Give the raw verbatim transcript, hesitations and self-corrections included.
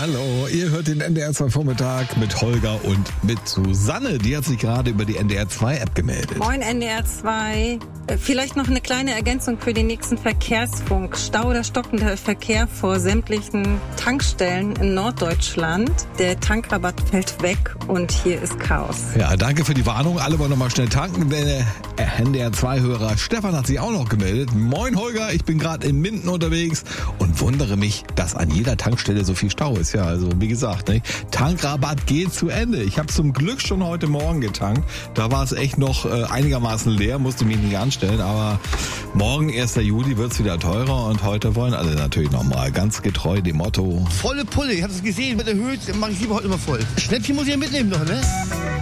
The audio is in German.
Hallo, ihr hört den N D R zwei Vormittag mit Holger und mit Susanne. Die hat sich gerade über die N D R zwei App gemeldet. Moin N D R zwei. Vielleicht noch eine kleine Ergänzung für den nächsten Verkehrsfunk. Stau oder stockender Verkehr vor sämtlichen Tankstellen in Norddeutschland. Der Tankrabatt fällt weg und hier ist Chaos. Ja, danke für die Warnung. Alle wollen noch mal schnell tanken. Der N D R zwei Hörer Stefan hat sich auch noch gemeldet. Moin Holger, ich bin gerade in Minden unterwegs und wundere mich, dass an jeder Tankstelle so viel Stau ist. Ja, also wie gesagt, ne? Tankrabatt geht zu Ende. Ich habe zum Glück schon heute Morgen getankt. Da war es echt noch äh, einigermaßen leer, musste mich nicht anstellen. Aber morgen, erster Juli, wird es wieder teurer und heute wollen alle natürlich nochmal ganz getreu dem Motto. Volle Pulle, ich habe es gesehen, mit erhöht, mache ich lieber heute immer voll. Schnäppchen muss ich ja mitnehmen noch, ne?